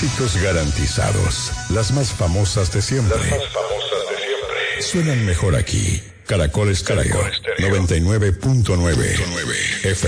Éxitos garantizados. Las más famosas de siempre. Suenan mejor aquí. Caracol Estéreo 99.9 FM.